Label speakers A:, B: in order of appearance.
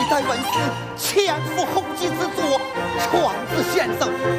A: 代问世，前赴后继之作，传子先生